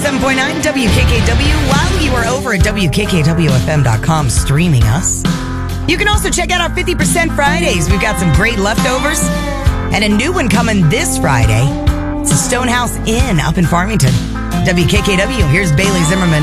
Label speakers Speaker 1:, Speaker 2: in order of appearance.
Speaker 1: 107.9 WKKW while you are over at WKKWFM.com streaming us. You can also check out our 50% Fridays. We've got some great leftovers and a new one coming this Friday. It's a Stonehouse Inn up in Farmington. WKKW, here's Bailey Zimmerman.